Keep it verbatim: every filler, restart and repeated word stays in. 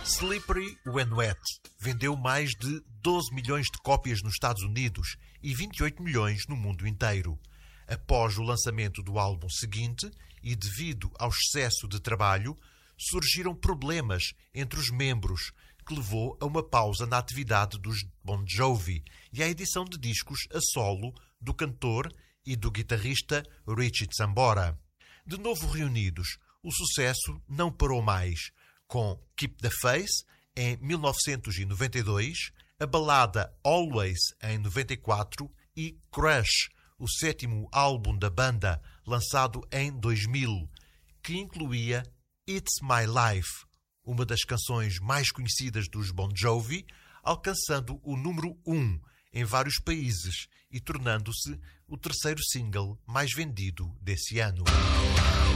Slippery When Wet vendeu mais de doze milhões de cópias nos Estados Unidos e vinte e oito milhões no mundo inteiro. Após o lançamento do álbum seguinte, e devido ao excesso de trabalho, surgiram problemas entre os membros, que levou a uma pausa na atividade dos Bon Jovi e à edição de discos a solo do cantor e do guitarrista Richie Sambora. De novo reunidos, o sucesso não parou mais, com Keep the Faith, em mil novecentos e noventa e dois, a balada Always, em noventa e quatro, e Crush, o sétimo álbum da banda, lançado em dois mil, que incluía It's My Life, uma das canções mais conhecidas dos Bon Jovi, alcançando o número um em vários países e tornando-se o terceiro single mais vendido desse ano.